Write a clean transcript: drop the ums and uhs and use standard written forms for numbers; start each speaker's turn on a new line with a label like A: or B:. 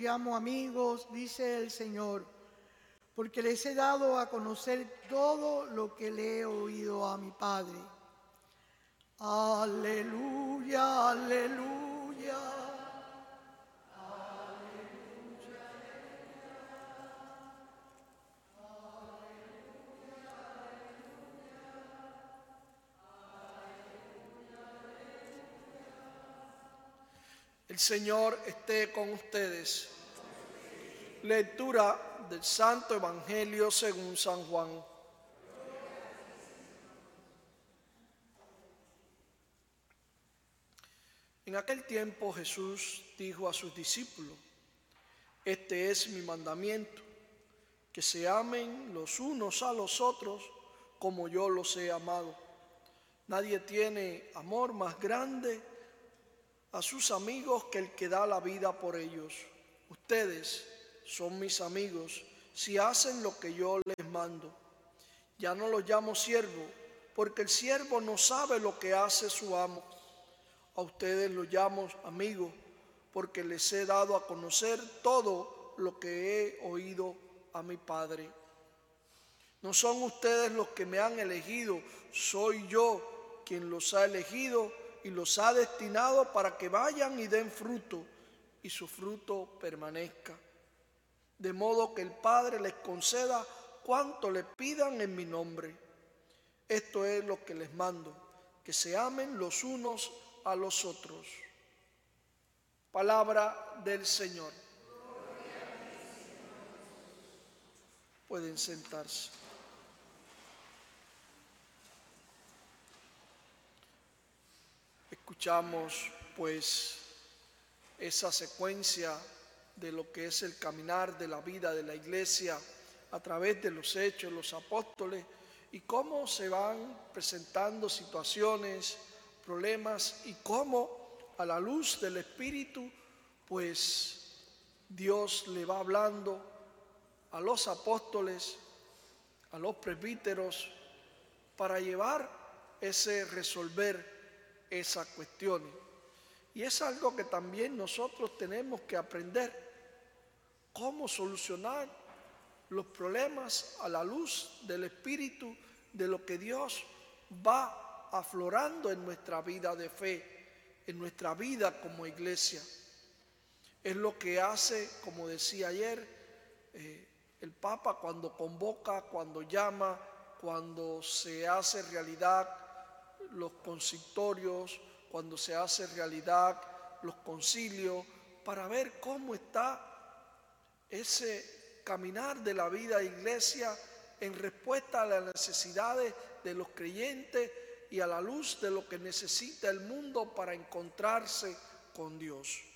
A: llamo amigos, dice el Señor, porque les he dado a conocer todo lo que le he oído a mi Padre. Aleluya, aleluya.
B: El Señor esté con ustedes. Lectura del Santo Evangelio según San Juan. En aquel tiempo Jesús dijo a sus discípulos: Este es mi mandamiento, que se amen los unos a los otros como yo los he amado. Nadie tiene amor más grande a sus amigos que el que da la vida por ellos. Ustedes son mis amigos si hacen lo que yo les mando. Ya no los llamo siervo, porque el siervo no sabe lo que hace su amo. A ustedes los llamo amigos, porque les he dado a conocer todo lo que he oído a mi Padre. No son ustedes los que me han elegido, soy yo quien los ha elegido y los ha destinado para que vayan y den fruto, y su fruto permanezca. De modo que el Padre les conceda cuanto le pidan en mi nombre. Esto es lo que les mando, que se amen los unos a los otros. Palabra del Señor. Pueden sentarse. Escuchamos pues esa secuencia de lo que es el caminar de la vida de la Iglesia a través de los hechos, los apóstoles, y cómo se van presentando situaciones, problemas, y cómo a la luz del Espíritu pues Dios le va hablando a los apóstoles, a los presbíteros, para llevar resolver esas cuestiones. Y es algo que también nosotros tenemos que aprender, cómo solucionar los problemas a la luz del Espíritu, de lo que Dios va aflorando en nuestra vida de fe, en nuestra vida como iglesia. Es lo que hace, como decía ayer, el Papa cuando convoca, cuando llama, cuando se hace realidad los consistorios, cuando se hace realidad los concilios, para ver cómo está ese caminar de la vida de iglesia en respuesta a las necesidades de los creyentes y a la luz de lo que necesita el mundo para encontrarse con Dios.